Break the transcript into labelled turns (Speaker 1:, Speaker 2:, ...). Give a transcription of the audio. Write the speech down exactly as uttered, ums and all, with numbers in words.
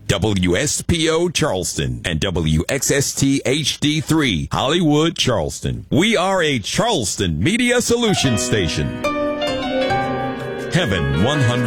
Speaker 1: W S P O Charleston and W X S T H D three Hollywood, Charleston. We are a Charleston Media Solutions station. Heaven one hundred